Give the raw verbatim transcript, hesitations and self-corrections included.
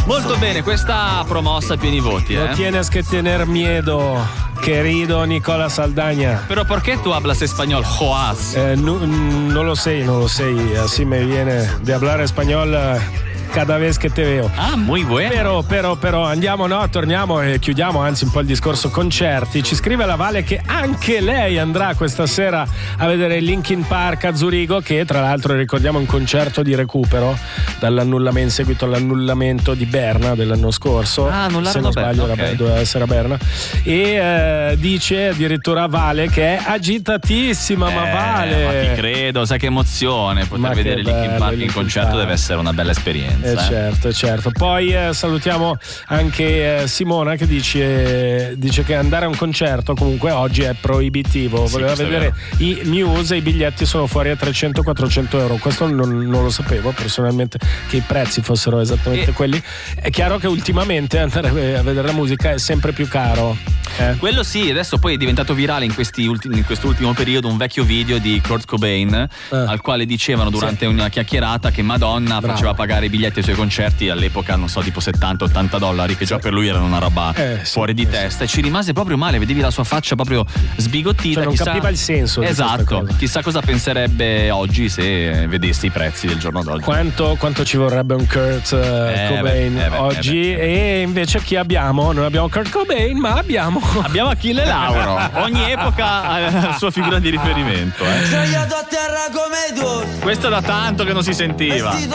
Molto bene, questa promossa a pieni voti, eh. No tienes que tener miedo, querido Nicola Saldaña. Pero ¿por qué tú hablas español, Joás? Eh, no, no lo sé, no lo sé. Así me viene de hablar español eh, cada vez che te veo. Ah, muy bueno. Però, però, però andiamo, no? Torniamo e chiudiamo anzi un po' il discorso concerti. Ci scrive la Vale che anche lei andrà questa sera a vedere Linkin Park a Zurigo, che tra l'altro ricordiamo un concerto di recupero dall'annullamento, in seguito all'annullamento di Berna dell'anno scorso. Ah, non se non sbaglio, Berna, okay. Doveva essere a Berna. E eh, dice addirittura Vale che è agitatissima, eh, ma Vale. Ma ti credo, sai che emozione poter Ma vedere che Linkin bello, Park in Linkin concerto, Park. deve essere una bella esperienza. Eh, certo, certo. Poi eh, salutiamo anche eh, Simona che dice, dice che andare a un concerto comunque oggi è proibitivo. Sì, Voleva vedere i Muse e i biglietti sono fuori a trecento quattrocento euro. Questo non, non lo sapevo personalmente, che i prezzi fossero esattamente e... quelli. È chiaro che ultimamente andare a vedere la musica è sempre più caro. Eh? Quello sì, adesso poi è diventato virale in, questi ultimi, in quest'ultimo periodo un vecchio video di Kurt Cobain eh. al quale dicevano durante sì. una chiacchierata che Madonna Bravo. faceva pagare i biglietti ai suoi concerti all'epoca, non so, tipo settanta ottanta dollari, che già per lui erano una roba eh, fuori sì, di eh, testa, sì. e ci rimase proprio male, vedevi la sua faccia proprio sbigottita. Cioè non chissà... capiva il senso. Esatto, cosa. Chissà cosa penserebbe oggi se vedesse i prezzi del giorno d'oggi. Quanto, quanto ci vorrebbe un Kurt uh, eh, Cobain beh, eh beh, oggi eh beh, eh beh. E invece chi abbiamo? Non abbiamo Kurt Cobain, ma abbiamo abbiamo Achille Lauro. Ogni epoca ha la sua figura di riferimento, eh. Sdraiato a terra come due. Questo da tanto che non si sentiva.